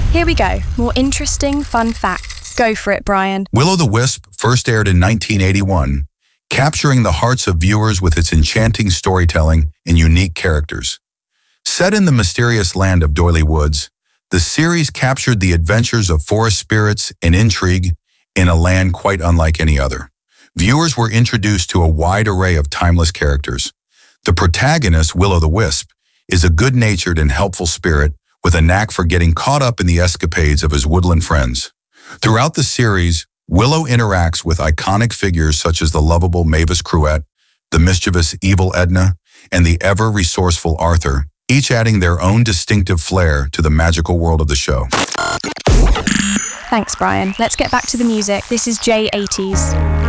Here we go. More interesting, fun facts. Go for it, Brian. Will-O-the-Wisp first aired in 1981, capturing the hearts of viewers with its enchanting storytelling and unique characters. Set in the mysterious land of Doyley Woods, the series captured the adventures of forest spirits and intrigue in a land quite unlike any other. Viewers were introduced to a wide array of timeless characters. The protagonist, Will-O-the-Wisp, is a good-natured and helpful spirit with a knack for getting caught up in the escapades of his woodland friends. Throughout the series, Willow interacts with iconic figures such as the lovable Mavis Cruet, the mischievous evil Edna, and the ever-resourceful Arthur, each adding their own distinctive flair to the magical world of the show. Thanks, Brian. Let's get back to the music. This is J80s.